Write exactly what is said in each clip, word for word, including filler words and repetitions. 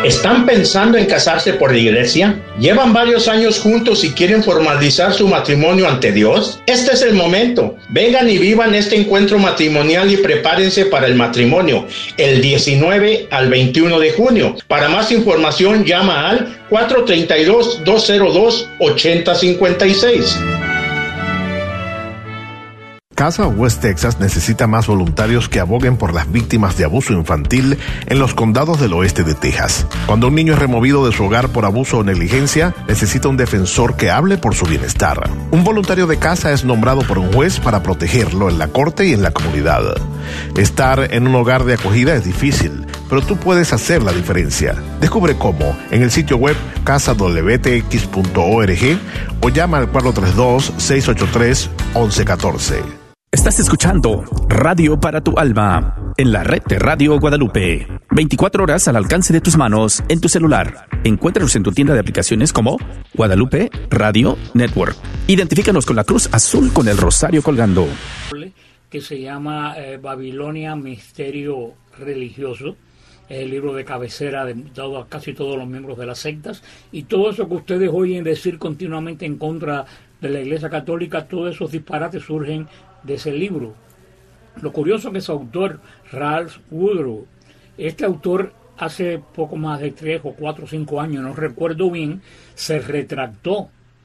¿Están pensando en casarse por la iglesia? ¿Llevan varios años juntos y quieren formalizar su matrimonio ante Dios? Este es el momento. Vengan y vivan este encuentro matrimonial y prepárense para el matrimonio el diecinueve al veintiuno de junio. Para más información llama al cuatro tres dos, dos cero dos, ocho cero cinco seis. Casa West Texas necesita más voluntarios que aboguen por las víctimas de abuso infantil en los condados del oeste de Texas. Cuando un niño es removido de su hogar por abuso o negligencia, necesita un defensor que hable por su bienestar. Un voluntario de casa es nombrado por un juez para protegerlo en la corte y en la comunidad. Estar en un hogar de acogida es difícil, pero tú puedes hacer la diferencia. Descubre cómo en el sitio web casa w t x punto org o llama al cuatro tres dos, seis ocho tres, once catorce. Estás escuchando Radio para tu Alma en la red de Radio Guadalupe. veinticuatro horas al alcance de tus manos en tu celular. Encuéntranos en tu tienda de aplicaciones como Guadalupe Radio Network. Identifícanos con la cruz azul con el rosario colgando. Que se llama eh, Babilonia, Misterio Religioso. Es el libro de cabecera de todo, casi todos los miembros de las sectas. Y todo eso que ustedes oyen decir continuamente en contra de la Iglesia Católica, todos esos disparates surgen de ese libro. Lo curioso es que su autor, Ralph Woodrow, este autor hace poco más de tres o cuatro o cinco años, no recuerdo bien, se retractó.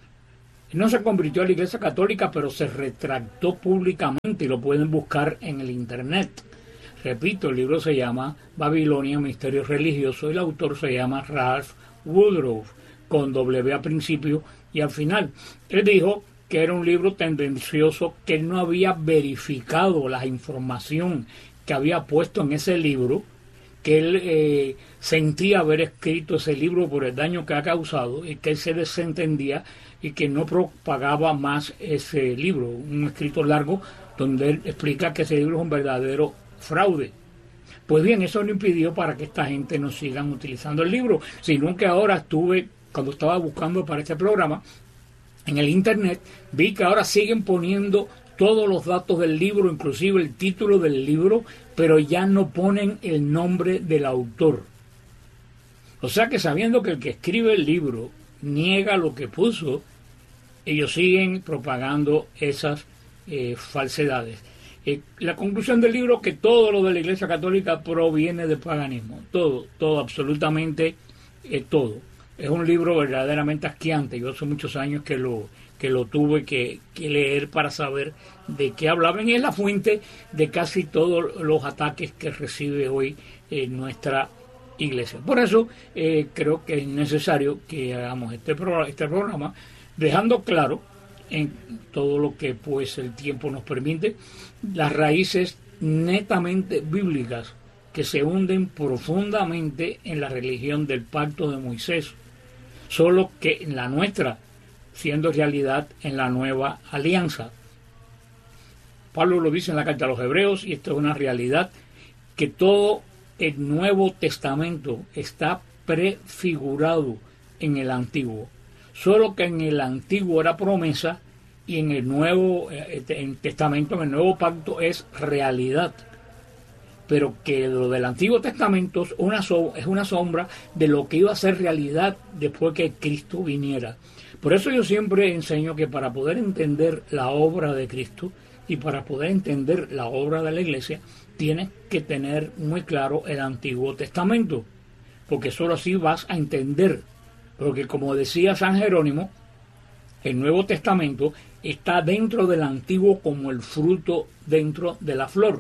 No se convirtió a la Iglesia Católica, pero se retractó públicamente y lo pueden buscar en el internet. Repito, el libro se llama Babilonia, Misterio Religioso, y el autor se llama Ralph Woodrow, con W al principio y al final. Él dijo que era un libro tendencioso, que no había verificado la información que había puesto en ese libro, que él eh, sentía haber escrito ese libro por el daño que ha causado y que él se desentendía y que no propagaba más ese libro, un escrito largo donde él explica que ese libro es un verdadero fraude. Pues bien, eso no impidió para que esta gente no sigan utilizando el libro, sino que ahora estuve, cuando estaba buscando para este programa, en el internet, vi que ahora siguen poniendo todos los datos del libro, inclusive el título del libro, pero ya no ponen el nombre del autor. O sea que sabiendo que el que escribe el libro niega lo que puso, ellos siguen propagando esas eh, falsedades. Eh, la conclusión del libro es que todo lo de la Iglesia Católica proviene del paganismo. Todo, todo, absolutamente eh, todo. Es un libro verdaderamente asqueante. Yo hace muchos años que lo que lo tuve que, que leer para saber de qué hablaban. Y es la fuente de casi todos los ataques que recibe hoy eh, nuestra iglesia. Por eso eh, creo que es necesario que hagamos este, pro, este programa, dejando claro en todo lo que pues el tiempo nos permite, las raíces netamente bíblicas que se hunden profundamente en la religión del pacto de Moisés, solo que en la nuestra, siendo realidad en la nueva alianza. Pablo lo dice en la carta a los Hebreos, y esto es una realidad, que todo el Nuevo Testamento está prefigurado en el Antiguo, solo que en el Antiguo era promesa y en el Nuevo en Testamento, en el Nuevo Pacto, es realidad. Pero que lo del Antiguo Testamento es una, so, es una sombra de lo que iba a ser realidad después que Cristo viniera. Por eso yo siempre enseño que para poder entender la obra de Cristo y para poder entender la obra de la Iglesia, tienes que tener muy claro el Antiguo Testamento, porque solo así vas a entender. Porque como decía San Jerónimo, el Nuevo Testamento está dentro del Antiguo como el fruto dentro de la flor.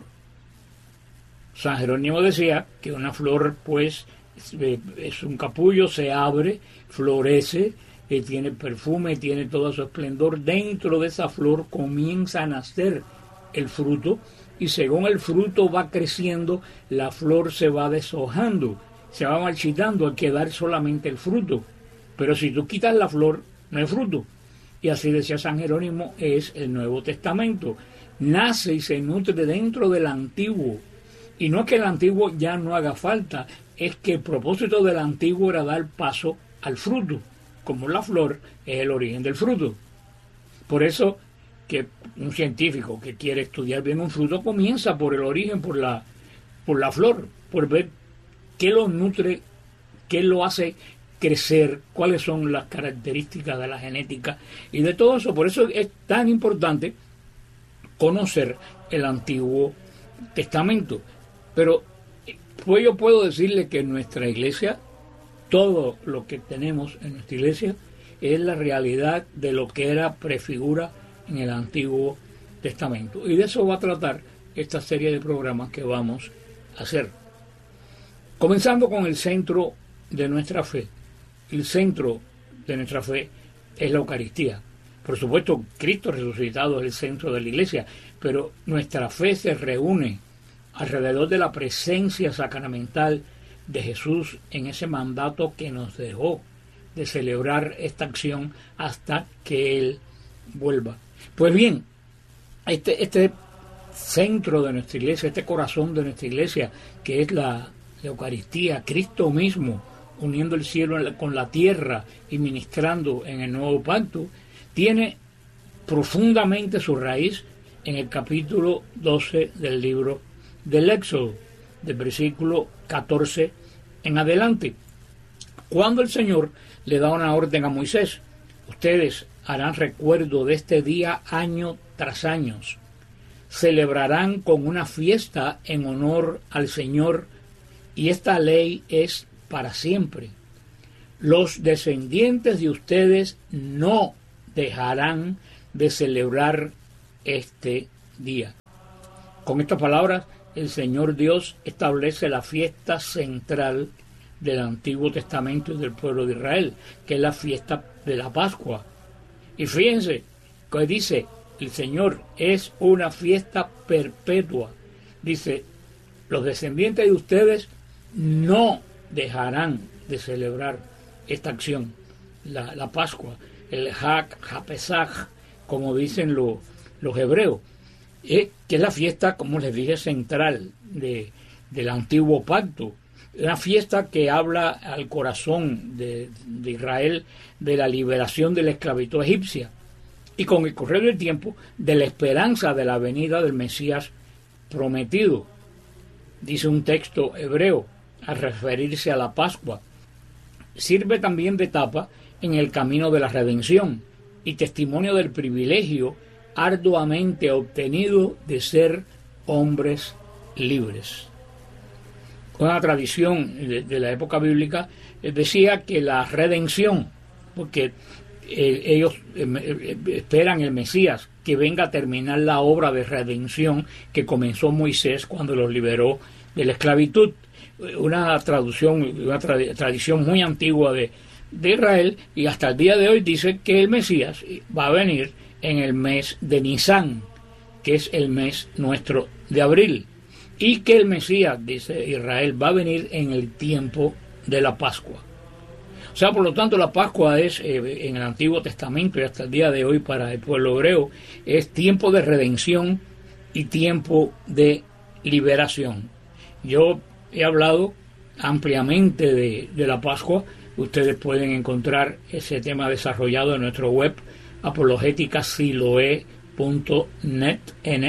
San Jerónimo decía que una flor, pues, es un capullo, se abre, florece, eh, tiene perfume, tiene todo su esplendor. Dentro de esa flor comienza a nacer el fruto, y según el fruto va creciendo, la flor se va deshojando, se va marchitando, a quedar solamente el fruto. Pero si tú quitas la flor, no hay fruto. Y así decía San Jerónimo, es el Nuevo Testamento. Nace y se nutre dentro del Antiguo. Y no es que el Antiguo ya no haga falta, es que el propósito del Antiguo era dar paso al fruto, como la flor es el origen del fruto. Por eso que un científico que quiere estudiar bien un fruto comienza por el origen, por la, por la flor, por ver qué lo nutre, qué lo hace crecer, cuáles son las características de la genética y de todo eso. Por eso es tan importante conocer el Antiguo Testamento. Pero pues yo puedo decirle que en nuestra iglesia, todo lo que tenemos en nuestra iglesia es la realidad de lo que era prefigura en el Antiguo Testamento. Y de eso va a tratar esta serie de programas que vamos a hacer. Comenzando con el centro de nuestra fe. El centro de nuestra fe es la Eucaristía. Por supuesto, Cristo resucitado es el centro de la iglesia, pero nuestra fe se reúne alrededor de la presencia sacramental de Jesús en ese mandato que nos dejó de celebrar esta acción hasta que Él vuelva. Pues bien, este, este centro de nuestra iglesia, este corazón de nuestra iglesia, que es la, la Eucaristía, Cristo mismo, uniendo el cielo con la tierra y ministrando en el nuevo pacto, tiene profundamente su raíz en el capítulo doce del libro del Éxodo, del versículo catorce en adelante, cuando el Señor le da una orden a Moisés: ustedes harán recuerdo de este día año tras año, celebrarán con una fiesta en honor al Señor, y esta ley es para siempre. Los descendientes de ustedes no dejarán de celebrar este día. Con estas palabras, el Señor Dios establece la fiesta central del Antiguo Testamento y del pueblo de Israel, que es la fiesta de la Pascua. Y fíjense que dice el Señor, es una fiesta perpetua. Dice, los descendientes de ustedes no dejarán de celebrar esta acción, la, la Pascua, el Hag HaPesach, como dicen lo, los hebreos, eh, que es la fiesta, como les dije, central de, del antiguo pacto, una fiesta que habla al corazón de, de Israel de la liberación de la esclavitud egipcia y con el correr del tiempo de la esperanza de la venida del Mesías prometido. Dice un texto hebreo al referirse a la Pascua: sirve también de etapa en el camino de la redención y testimonio del privilegio arduamente obtenido de ser hombres libres. Una tradición de, de la época bíblica decía que la redención, porque eh, ellos eh, esperan el Mesías, que venga a terminar la obra de redención que comenzó Moisés cuando los liberó de la esclavitud. Una traducción, una tra- tradición muy antigua de, de Israel, y hasta el día de hoy dice que el Mesías va a venir en el mes de Nisan, que es el mes nuestro de abril, y que el Mesías, dice Israel, va a venir en el tiempo de la Pascua. O sea, por lo tanto, la Pascua es, eh, en el Antiguo Testamento y hasta el día de hoy para el pueblo hebreo, es tiempo de redención y tiempo de liberación. Yo he hablado ampliamente de, de la Pascua. Ustedes pueden encontrar ese tema desarrollado en nuestro web apologética siloé punto net.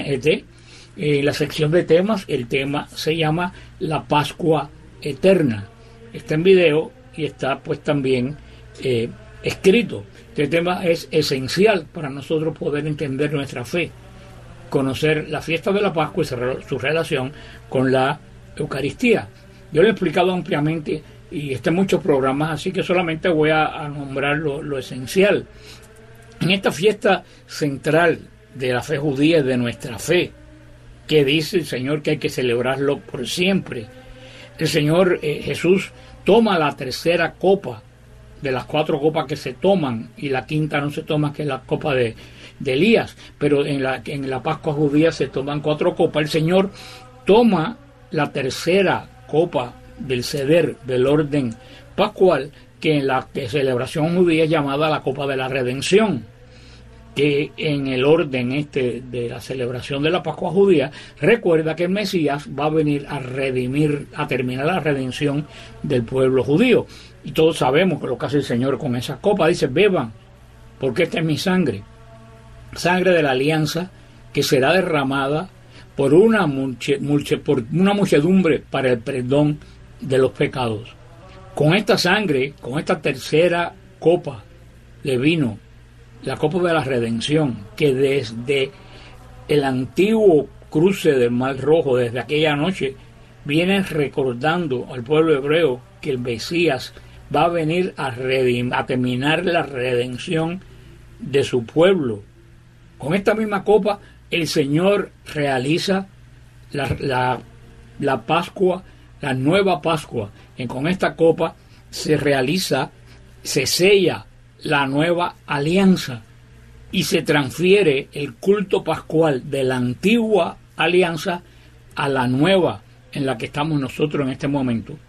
En la sección de temas, el tema se llama La Pascua Eterna. Está en video y está pues también eh, escrito. Este tema es esencial para nosotros poder entender nuestra fe, conocer la fiesta de la Pascua y su relación con la Eucaristía. Yo lo he explicado ampliamente y está en muchos programas, así que solamente voy a, a nombrar lo, lo esencial. En esta fiesta central de la fe judía y de nuestra fe, que dice el Señor que hay que celebrarlo por siempre, el Señor eh, Jesús toma la tercera copa de las cuatro copas que se toman, y la quinta no se toma, que es la copa de, de Elías, pero en la, en la Pascua judía se toman cuatro copas. El Señor toma la tercera copa del ceder, del orden pascual, que en la que celebración judía es llamada la copa de la redención, que en el orden este de la celebración de la Pascua judía recuerda que el Mesías va a venir a redimir, a terminar la redención del pueblo judío. Y todos sabemos que lo que hace el Señor con esa copa, dice: beban, porque esta es mi sangre, sangre de la alianza, que será derramada por una, muche, muche, por una muchedumbre para el perdón de los pecados. Con esta sangre, con esta tercera copa de vino, la copa de la redención, que desde el antiguo cruce del Mar Rojo, desde aquella noche, viene recordando al pueblo hebreo que el Mesías va a venir a, redim- a terminar la redención de su pueblo. Con esta misma copa, el Señor realiza la, la, la Pascua, la nueva Pascua. Y con esta copa se realiza, se sella la nueva alianza y se transfiere el culto pascual de la antigua alianza a la nueva en la que estamos nosotros en este momento.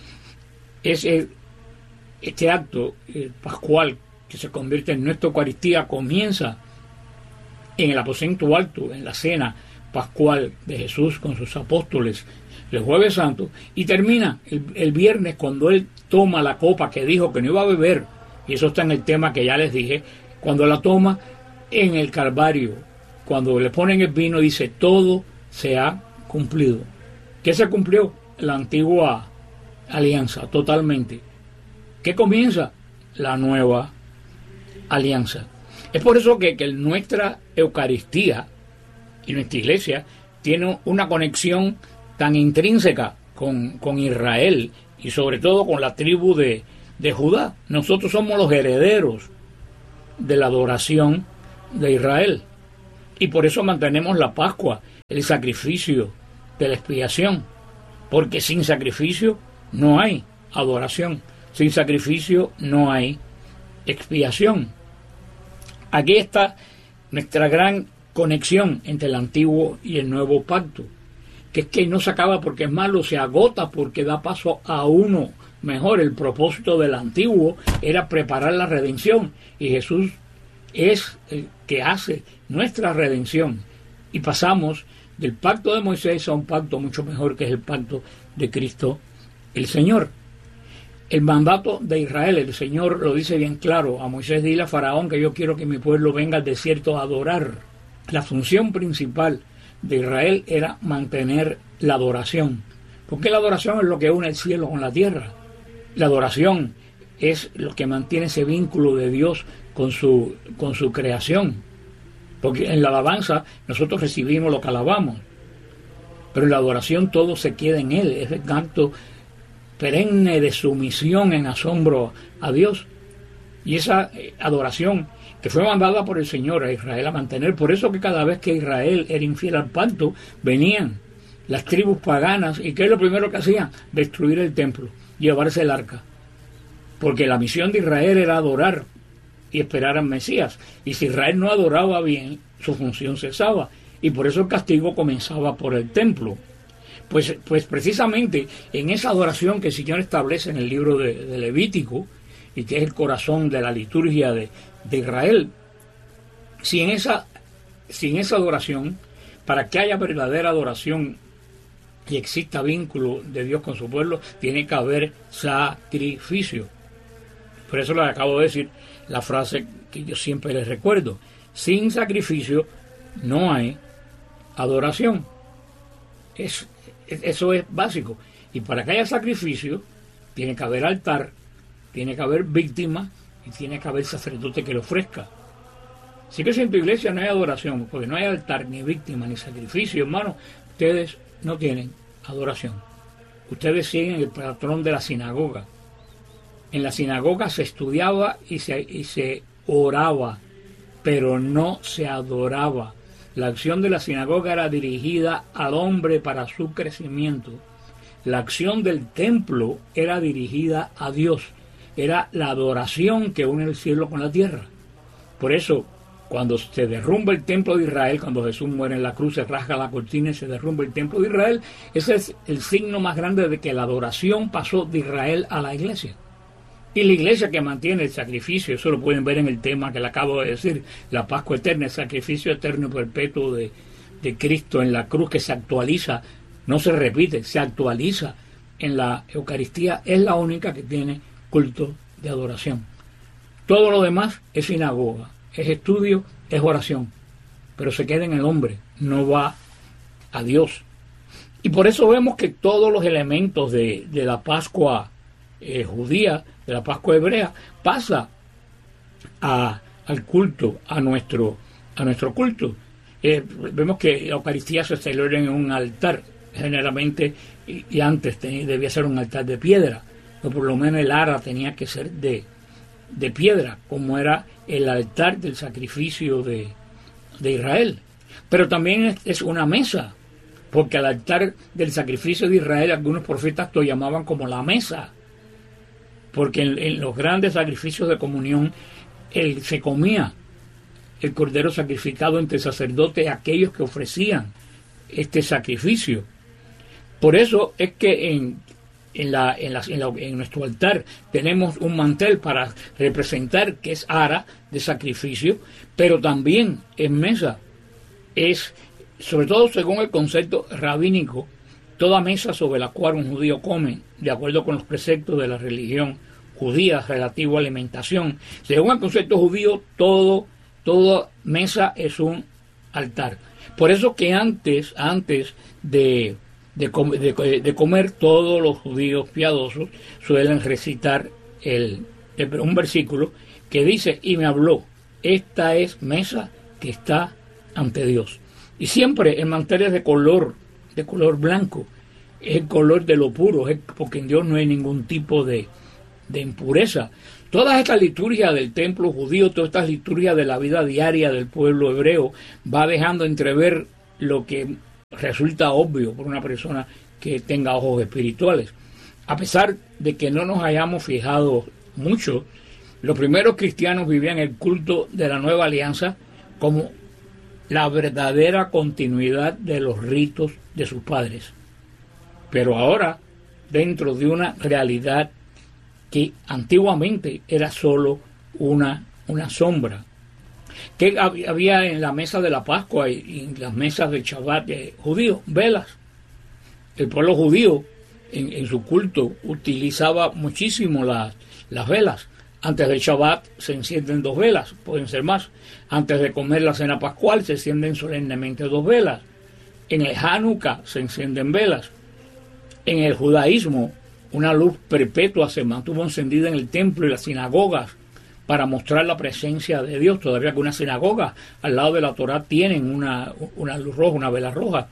Ese, este acto eh, pascual que se convierte en nuestra Eucaristía comienza en el aposento alto, en la cena pascual de Jesús con sus apóstoles el jueves santo, y termina el, el viernes cuando él toma la copa que dijo que no iba a beber, y eso está en el tema que ya les dije, cuando la toma en el Calvario, cuando le ponen el vino, dice: todo se ha cumplido. ¿Qué se cumplió? La antigua alianza, totalmente. ¿Qué comienza? La nueva alianza. Es por eso que, que nuestra Eucaristía y nuestra iglesia tiene una conexión tan intrínseca con, con Israel y sobre todo con la tribu de, de Judá. Nosotros somos los herederos de la adoración de Israel y por eso mantenemos la Pascua, el sacrificio de la expiación, porque sin sacrificio no hay adoración, sin sacrificio no hay expiación. Aquí está nuestra gran conexión entre el antiguo y el nuevo pacto, que es que no se acaba porque es malo, se agota porque da paso a uno mejor. El propósito del antiguo era preparar la redención y Jesús es el que hace nuestra redención y pasamos del pacto de Moisés a un pacto mucho mejor, que es el pacto de Cristo el Señor. El mandato de Israel, el Señor lo dice bien claro: a Moisés dile a Faraón que yo quiero que mi pueblo venga al desierto a adorar. La función principal de Israel era mantener la adoración, porque la adoración es lo que une el cielo con la tierra. La adoración es lo que mantiene ese vínculo de Dios con su, con su creación, porque en la alabanza nosotros recibimos lo que alabamos, pero en la adoración todo se queda en Él, es el acto perenne de sumisión en asombro a Dios. Y esa adoración que fue mandada por el Señor a Israel a mantener, por eso que cada vez que Israel era infiel al pacto, venían las tribus paganas, y ¿qué es lo primero que hacían? Destruir el templo, llevarse el arca, porque la misión de Israel era adorar y esperar al Mesías, y si Israel no adoraba bien, su función cesaba, y por eso el castigo comenzaba por el templo. Pues, pues precisamente en esa adoración que el Señor establece en el libro de, de Levítico, y que es el corazón de la liturgia de, de Israel, si en esa, si en esa adoración, para que haya verdadera adoración y exista vínculo de Dios con su pueblo, tiene que haber sacrificio. Por eso les acabo de decir la frase que yo siempre les recuerdo: sin sacrificio no hay adoración. Es, eso es básico. Y para que haya sacrificio, tiene que haber altar, tiene que haber víctima y tiene que haber sacerdote que lo ofrezca. Así que si en tu iglesia no hay adoración, porque no hay altar, ni víctima, ni sacrificio, hermano, ustedes no tienen adoración. Ustedes siguen el patrón de la sinagoga. En la sinagoga se estudiaba y se, y se oraba, pero no se adoraba. La acción de la sinagoga era dirigida al hombre para su crecimiento. La acción del templo era dirigida a Dios. Era la adoración que une el cielo con la tierra. Por eso, cuando se derrumba el templo de Israel, cuando Jesús muere en la cruz, se rasga la cortina y se derrumba el templo de Israel, ese es el signo más grande de que la adoración pasó de Israel a la iglesia. Y la iglesia que mantiene el sacrificio, eso lo pueden ver en el tema que le acabo de decir, la Pascua eterna, el sacrificio eterno y perpetuo de, de Cristo en la cruz, que se actualiza, no se repite, se actualiza en la Eucaristía, es la única que tiene culto de adoración. Todo lo demás es sinagoga, es estudio, es oración, pero se queda en el hombre, no va a Dios. Y por eso vemos que todos los elementos de, de la Pascua eh, judía, de la Pascua hebrea, pasa a, al culto, a nuestro, a nuestro culto. Eh, vemos que la Eucaristía se celebra en un altar, generalmente, y, y antes tenía, debía ser un altar de piedra, pero por lo menos el ara tenía que ser de, de piedra, como era el altar del sacrificio de, de Israel. Pero también es, es una mesa, porque al altar del sacrificio de Israel algunos profetas lo llamaban como la mesa, porque en, en los grandes sacrificios de comunión él, se comía el cordero sacrificado entre sacerdotes, aquellos que ofrecían este sacrificio. Por eso es que en, en, la, en, la, en, la, en nuestro altar tenemos un mantel para representar que es ara de sacrificio, pero también es mesa. Es, sobre todo según el concepto rabínico, toda mesa sobre la cual un judío come, de acuerdo con los preceptos de la religión judía relativo a alimentación. Según el concepto judío, todo, toda mesa es un altar. Por eso que antes, antes de, de, de, de comer, todos los judíos piadosos suelen recitar el, el, un versículo que dice, y me habló, esta es mesa que está ante Dios. Y siempre el mantel es de color, de color blanco, es el color de lo puro, es porque en Dios no hay ningún tipo de, de impureza. Todas estas liturgias del templo judío, todas estas liturgias de la vida diaria del pueblo hebreo, va dejando entrever lo que resulta obvio por una persona que tenga ojos espirituales. A pesar de que no nos hayamos fijado mucho, los primeros cristianos vivían el culto de la nueva alianza como la verdadera continuidad de los ritos de sus padres. Pero ahora, dentro de una realidad que antiguamente era solo una, una sombra. ¿Qué había en la mesa de la Pascua y en las mesas del Shabbat de judíos? Velas. El pueblo judío en, en su culto utilizaba muchísimo las, las velas. Antes del Shabbat se encienden dos velas, pueden ser más. Antes de comer la cena pascual se encienden solemnemente dos velas. En el Hanukkah se encienden velas. En el judaísmo, una luz perpetua se mantuvo encendida en el templo y las sinagogas para mostrar la presencia de Dios. Todavía que una sinagoga al lado de la Torá tienen una, una luz roja, una vela roja.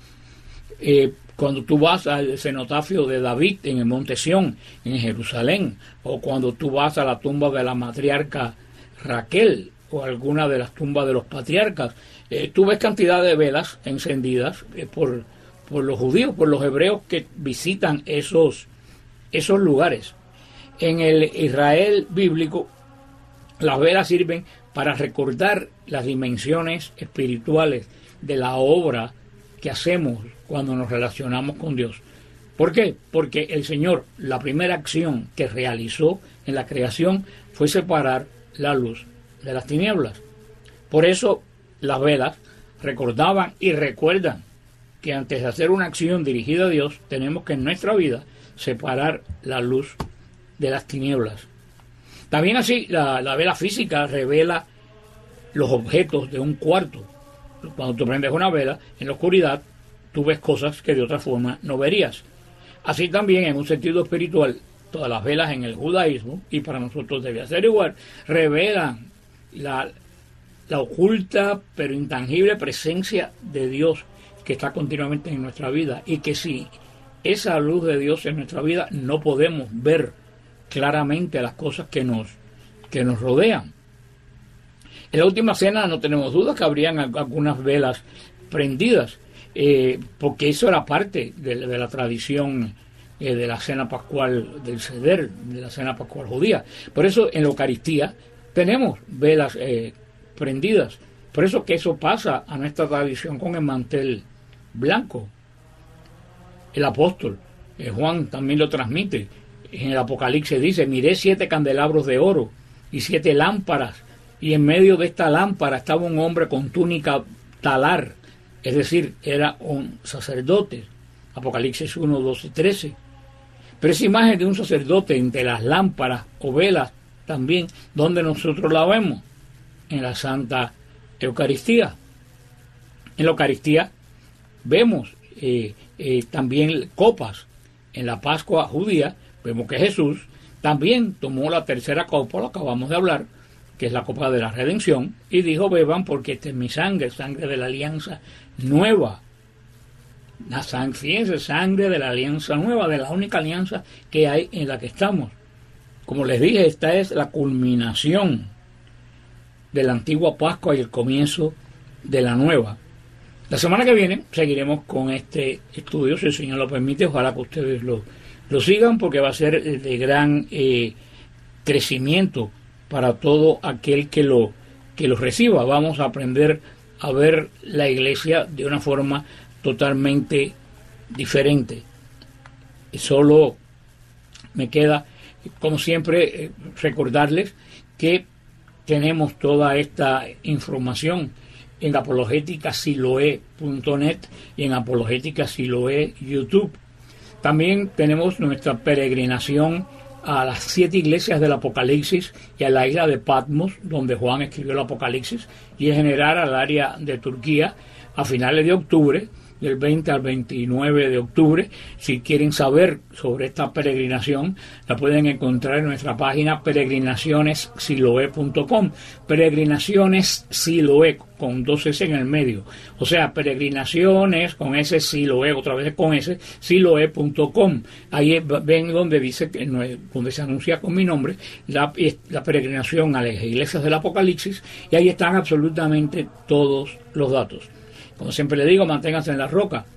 Eh, Cuando tú vas al cenotafio de David en el Monte Sión, en Jerusalén, o cuando tú vas a la tumba de la matriarca Raquel, o alguna de las tumbas de los patriarcas, eh, tú ves cantidad de velas encendidas eh, por, por los judíos, por los hebreos que visitan esos, esos lugares. En el Israel bíblico, las velas sirven para recordar las dimensiones espirituales de la obra que hacemos cuando nos relacionamos con Dios. ¿Por qué? Porque el Señor, la primera acción que realizó en la creación fue separar la luz de las tinieblas. Por eso las velas recordaban y recuerdan que antes de hacer una acción dirigida a Dios, tenemos que en nuestra vida separar la luz de las tinieblas. También así, la, la vela física revela los objetos de un cuarto. Cuando tú prendes una vela en la oscuridad, tú ves cosas que de otra forma no verías. Así también, en un sentido espiritual, todas las velas en el judaísmo, y para nosotros debe ser igual, revelan la, la oculta pero intangible presencia de Dios que está continuamente en nuestra vida, y que si esa luz de Dios en nuestra vida, no podemos ver claramente las cosas que nos, que nos rodean. En la última cena no tenemos duda que habrían algunas velas prendidas, eh, porque eso era parte de, de la tradición eh, de la cena pascual, del Seder, de la cena pascual judía. Por eso en la Eucaristía tenemos velas eh, prendidas. Por eso que eso pasa a nuestra tradición con el mantel blanco. El apóstol eh, Juan también lo transmite. En el Apocalipsis dice, miré siete candelabros de oro y siete lámparas, y en medio de esta lámpara estaba un hombre con túnica talar, es decir, era un sacerdote. Apocalipsis uno, doce y trece. Pero esa imagen de un sacerdote entre las lámparas o velas también, ¿dónde nosotros la vemos? En la Santa Eucaristía. En la Eucaristía vemos eh, eh, también copas. En la Pascua judía vemos que Jesús También tomó la tercera copa, lo acabamos de hablar, que es la copa de la redención, y dijo: beban porque esta es mi sangre, sangre de la alianza nueva. La sangre, fíjense, sangre de la alianza nueva, de la única alianza que hay en la que estamos. Como les dije, esta es la culminación de la antigua Pascua y el comienzo de la nueva. La semana que viene seguiremos con este estudio, si el Señor lo permite. Ojalá que ustedes lo, lo sigan, porque va a ser de gran eh, crecimiento para todo aquel que lo, que lo reciba. Vamos a aprender a ver la iglesia de una forma totalmente diferente. Y solo me queda, como siempre, eh, recordarles que tenemos toda esta información en apologética siloé punto net y en apologética siloé YouTube. También tenemos nuestra peregrinación a las siete iglesias del Apocalipsis y a la isla de Patmos, donde Juan escribió el Apocalipsis, y en general al área de Turquía a finales de octubre, del veinte al veintinueve de octubre. Si quieren saber sobre esta peregrinación, la pueden encontrar en nuestra página peregrinaciones siloé punto com. Peregrinaciones Siloé, con dos S en el medio. O sea, peregrinaciones con S, Siloé, otra vez con S, siloé punto com. Ahí ven donde dice, que donde se anuncia con mi nombre, la, la peregrinación a las iglesias del Apocalipsis, y ahí están absolutamente todos los datos. Como siempre le digo, manténganse en la roca,